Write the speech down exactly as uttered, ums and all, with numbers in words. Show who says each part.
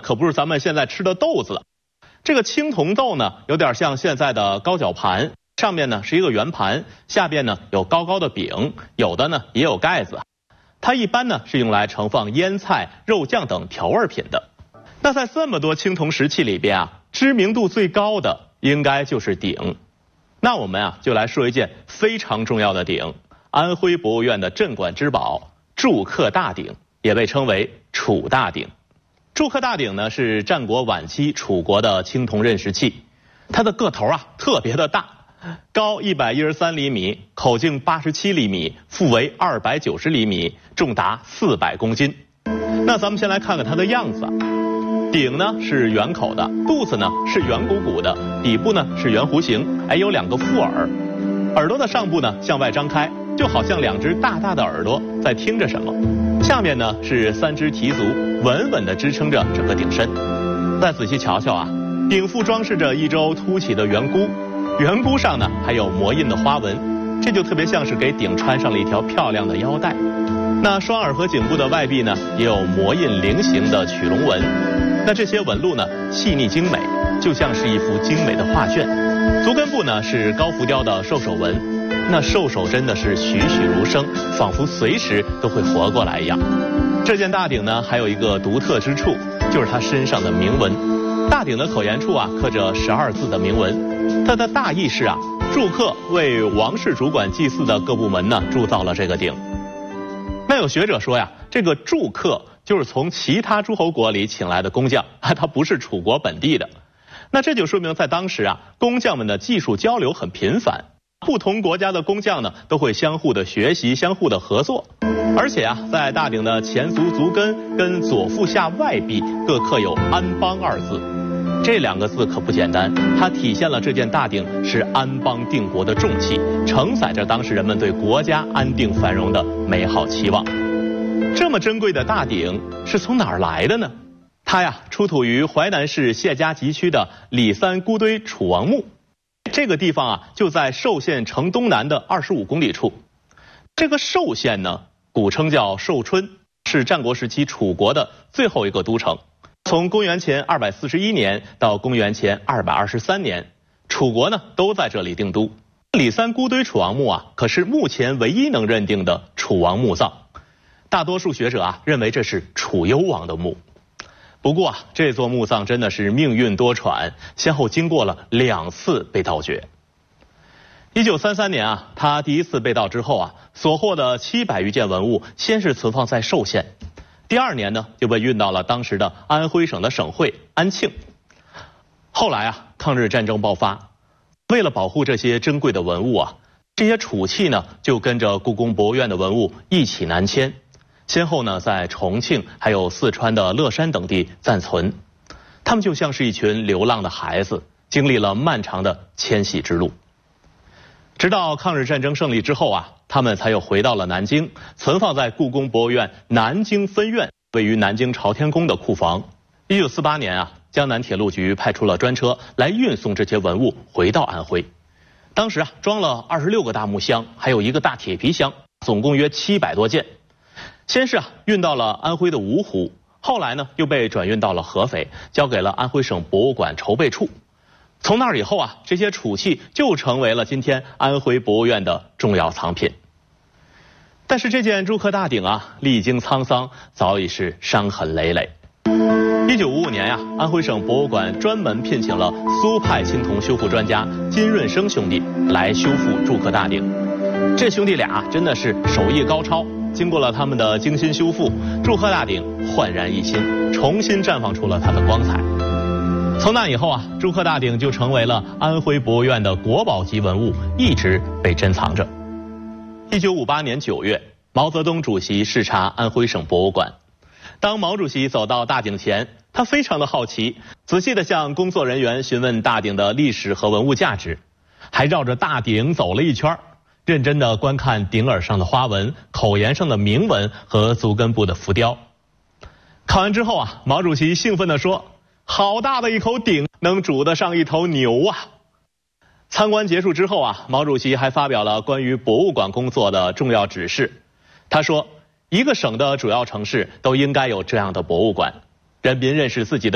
Speaker 1: 可不是咱们现在吃的豆子了。这个青铜豆呢，有点像现在的高脚盘，上面呢是一个圆盘，下边呢有高高的柄，有的呢也有盖子。它一般呢是用来盛放腌菜、肉酱等调味品的。那在这么多青铜石器里边啊，知名度最高的应该就是鼎。那我们啊就来说一件非常重要的鼎，安徽博物院的镇馆之宝祝克大鼎，也被称为楚大鼎。祝克大鼎呢是战国晚期楚国的青铜刃石器，它的个头啊特别的大，高一百一十三厘米，口径八十七厘米，腹围二百九十厘米，重达四百公斤。那咱们先来看看它的样子啊。鼎呢是圆口的，肚子呢是圆鼓鼓的，底部呢是圆弧形，还有两个副耳，耳朵的上部呢向外张开，就好像两只大大的耳朵在听着什么。下面呢是三只蹄足，稳稳地支撑着整个鼎身。再仔细瞧瞧啊，鼎腹装饰着一周凸起的圆箍，圆箍上呢还有磨印的花纹，这就特别像是给鼎穿上了一条漂亮的腰带。那双耳和颈部的外壁呢也有磨印菱形的曲龙纹，那这些纹路呢细腻精美，就像是一幅精美的画卷。足跟部呢是高浮雕的兽首纹，那兽首真的是栩栩如生，仿佛随时都会活过来一样。这件大鼎呢还有一个独特之处，就是它身上的铭文。大鼎的口沿处啊刻着十二字的铭文，它的大意是啊，祝克为王室主管祭祀的各部门呢铸造了这个鼎。那有学者说呀，这个祝克就是从其他诸侯国里请来的工匠，他不是楚国本地的。那这就说明在当时啊，工匠们的技术交流很频繁，不同国家的工匠呢都会相互的学习，相互的合作。而且啊，在大鼎的前足足跟跟左腹下外壁各刻有安邦二字，这两个字可不简单，它体现了这件大鼎是安邦定国的重器，承载着当时人们对国家安定繁荣的美好期望。这么珍贵的大鼎是从哪儿来的呢？它呀出土于淮南市谢家集区的里三姑堆楚王墓，这个地方啊就在寿县城东南的二十五公里处。这个寿县呢古称叫寿春，是战国时期楚国的最后一个都城。从公元前二百四十一年到公元前二百二十三年，楚国呢都在这里定都。里三姑堆楚王墓啊，可是目前唯一能认定的楚王墓葬。大多数学者啊认为这是楚幽王的墓。不过啊，这座墓葬真的是命运多舛，先后经过了两次被盗掘。一九三三年啊，他第一次被盗之后啊，所获的七百余件文物，先是存放在寿县。第二年呢，就被运到了当时的安徽省的省会安庆。后来啊，抗日战争爆发，为了保护这些珍贵的文物啊，这些楚器呢就跟着故宫博物院的文物一起南迁，先后呢在重庆还有四川的乐山等地暂存。他们就像是一群流浪的孩子，经历了漫长的迁徙之路。直到抗日战争胜利之后啊，他们才又回到了南京，存放在故宫博物院南京分院位于南京朝天宫的库房。一九四八年啊，江南铁路局派出了专车来运送这些文物回到安徽。当时啊，装了二十六个大木箱，还有一个大铁皮箱，总共约七百多件。先是啊运到了安徽的芜湖，后来呢又被转运到了合肥，交给了安徽省博物馆筹备处。从那儿以后啊，这些楚器就成为了今天安徽博物院的重要藏品。但是这件祝克大鼎啊，历经沧桑，早已是伤痕累累。一九五五年呀、啊，安徽省博物馆专门聘请了苏派青铜修复专家金润生兄弟来修复祝克大鼎。这兄弟俩真的是手艺高超，经过了他们的精心修复，祝克大鼎焕然一新，重新绽放出了它的光彩。从那以后啊，祝克大鼎就成为了安徽博物院的国宝级文物，一直被珍藏着。一九五八年九月，毛泽东主席视察安徽省博物馆。当毛主席走到大鼎前，他非常的好奇，仔细地向工作人员询问大鼎的历史和文物价值，还绕着大鼎走了一圈，认真地观看鼎耳上的花纹、口沿上的铭文和足跟部的浮雕。看完之后啊，毛主席兴奋地说：“好大的一口鼎，能煮得上一头牛啊！”参观结束之后啊，毛主席还发表了关于博物馆工作的重要指示。他说，一个省的主要城市都应该有这样的博物馆，人民认识自己的